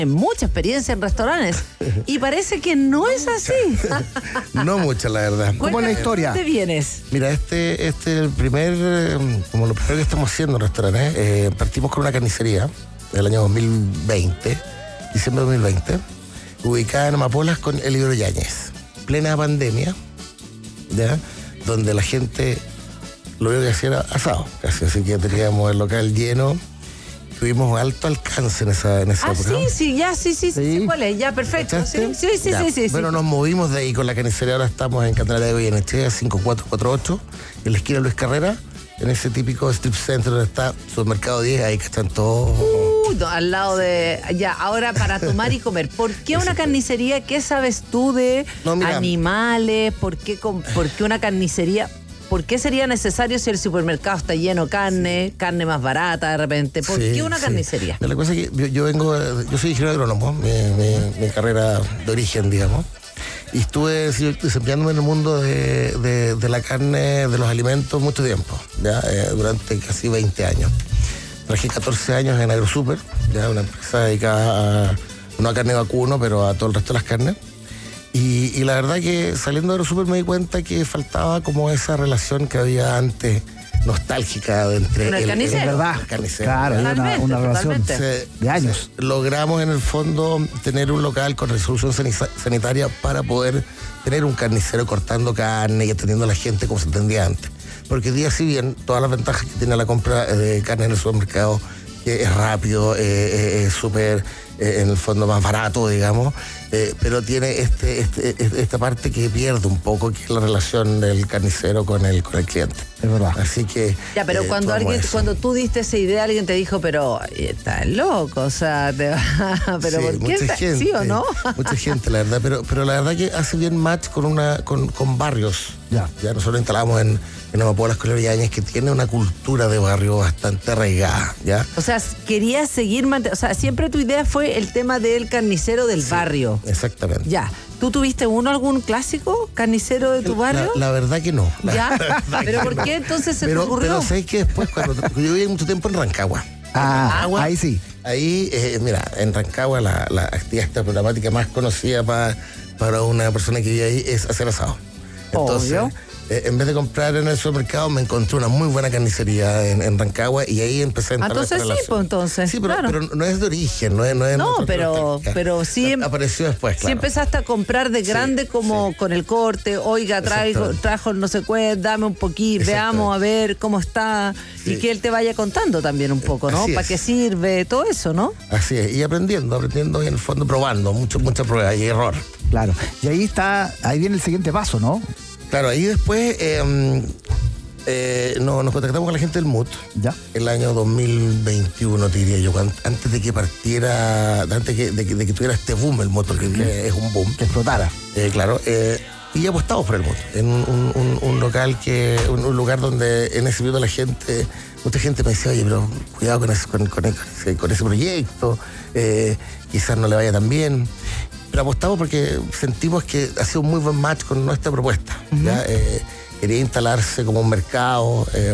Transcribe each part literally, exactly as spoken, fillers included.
mucha experiencia en restaurantes y parece que no es así. No mucha, la verdad. ¿Cómo es la historia? ¿De dónde vienes? Mira, este este es el primer, como lo primero que estamos haciendo en restaurantes. Eh, partimos con una carnicería del año dos mil veinte, diciembre de dos mil veinte, ubicada en Amapolas con Elidoro Yáñez. Plena pandemia, ¿ya? Donde la gente lo único que hacía era asado, casi, así que teníamos el local lleno. Tuvimos alto alcance en esa, en esa ah, época. Ah, sí, sí, ya, sí, sí, sí, ¿cuál es? Ya, perfecto. Sí, sí, sí, sí, sí. Bueno, sí. nos movimos de ahí con la carnicería, ahora estamos en Candelaria de Goyenechea, cinco cuatro cuatro ocho, en la esquina Luis Carrera, en ese típico strip center donde está Supermercado diez, ahí que están todos... Uh, no, al lado de... Ya, ahora para tomar y comer. ¿Por qué una carnicería? ¿Qué sabes tú de no, animales? ¿Por qué, ¿Por qué una carnicería...? ¿Por qué sería necesario si el supermercado está lleno de carne, sí. carne más barata de repente? ¿Por sí, qué una sí. carnicería? La cosa es que yo, yo vengo, yo soy ingeniero agrónomo, mi, mi, mi carrera de origen, digamos, y estuve desempeñándome en el mundo de, de, de la carne, de los alimentos, mucho tiempo, ya eh, durante casi veinte años. Trabajé catorce años en AgroSuper, ya una empresa dedicada a, no a carne vacuno, pero a todo el resto de las carnes. Y, y la verdad que saliendo de AgroSuper me di cuenta que faltaba como esa relación que había antes, nostálgica de entre el, el carnicero. El, verdad, el carnicero. Claro, una, una relación se, de años. Se, logramos en el fondo tener un local con resolución sanitaria para poder tener un carnicero cortando carne y atendiendo a la gente como se atendía antes. Porque hoy día, si bien todas las ventajas que tiene la compra de carne en el supermercado, que es rápido, eh, es súper, eh, en el fondo más barato, digamos, eh, pero tiene este, este, esta parte que pierde un poco, que es la relación del carnicero con el, con el cliente. Es verdad. Así que... Ya, pero eh, cuando alguien, eso. cuando tú diste esa idea, alguien te dijo, pero estás loco, o sea, te va... pero sí, ¿por qué mucha está... gente, ¿Sí o no? Mucha gente, la verdad, pero, pero la verdad que hace bien match con una con, con barrios. Ya. Ya nosotros instalamos en, en Amapolas con Yáñez, que tiene una cultura de barrio bastante arraigada, ¿ya? O sea, querías seguir, o sea, siempre tu idea fue el tema del carnicero del sí, barrio. Exactamente. Ya. ¿Tú tuviste uno, algún clásico carnicero de tu barrio? La, la verdad que no. ¿Ya? ¿Pero por qué entonces se pero, te ocurrió? Pero sé que después, cuando yo viví mucho tiempo en Rancagua. Ah, Rancagua, ahí sí. Ahí, eh, mira, en Rancagua la, la actividad esta programática más conocida para, para una persona que vive ahí es hacer asado. Entonces, obvio. Eh, en vez de comprar en el supermercado, me encontré una muy buena carnicería en, en Rancagua y ahí empecé a entrar entonces esta sí, pues entonces. Sí, pero, claro. pero no es de origen, no es... No, es no pero, pero sí... Apareció después, claro. Sí empezaste a comprar de grande, sí, como sí. con el corte, oiga, traigo, trajo no sé qué, dame un poquito, veamos a ver cómo está, sí. y que él te vaya contando también un poco, ¿no? ¿Para qué sirve? Todo eso, ¿no? Así es, y aprendiendo, aprendiendo y en el fondo probando, mucho, mucha prueba y error. Claro, y ahí está, ahí viene el siguiente paso, ¿no? Claro, ahí después eh, eh, no, nos contactamos con la gente del M U T. ¿Ya? El año dos mil veintiuno, te diría yo, cuando, antes de que partiera, antes que, de, que, de que tuviera este boom el M U T, porque mm-hmm. es un boom. Que explotara. Eh, claro, eh, y apostamos por el M U T, en un, un, un, un local que, un, un lugar donde en ese momento la gente, mucha gente me decía, oye, pero cuidado con ese, con, con ese, con ese proyecto, eh, quizás no le vaya tan bien. Pero apostamos porque sentimos que ha sido un muy buen match con nuestra propuesta. Uh-huh. ¿Ya? Eh, quería instalarse como un mercado eh,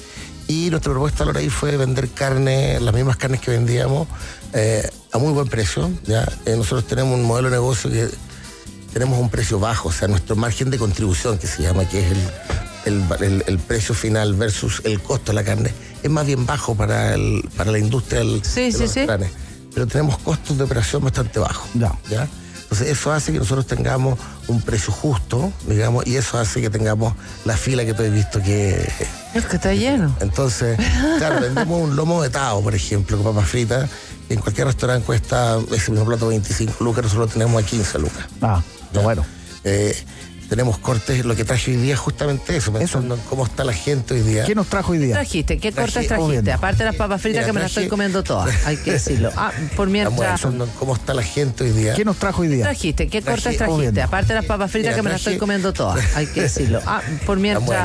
y nuestra propuesta ahora ahí fue vender carne, las mismas carnes que vendíamos, eh, a muy buen precio. ¿Ya? Eh, nosotros tenemos un modelo de negocio que tenemos un precio bajo, o sea, nuestro margen de contribución, que se llama, que es el, el, el, el precio final versus el costo de la carne, es más bien bajo para, el, para la industria del, sí, de sí, los sí. restaurantes. Pero tenemos costos de operación bastante bajos. Ya. ¿Ya? Entonces eso hace que nosotros tengamos un precio justo, digamos, y eso hace que tengamos la fila que tú has visto que... Es que está lleno. Entonces, claro, vendemos un lomo vetado, por ejemplo, con papas fritas, y en cualquier restaurante cuesta ese mismo plato veinticinco lucas, nosotros lo tenemos a quince lucas. Ah, ¿ya? Bueno. Eh, tenemos cortes, lo que traje hoy día es justamente eso, pensando en cómo está la gente hoy día. ¿Qué nos trajo hoy día? ¿Trajiste? ¿Qué Traje, cortes trajiste? Aparte de las papas fritas, mira, que me las estoy comiendo todas, hay que decirlo. Ah, por mientras... Pensando en cómo está la gente hoy día. ¿Qué nos trajo hoy día? ¿Trajiste? ¿Qué Traje, cortes trajiste? Aparte de las papas fritas, mira, que me las estoy comiendo todas, hay que decirlo. Ah, por mientras...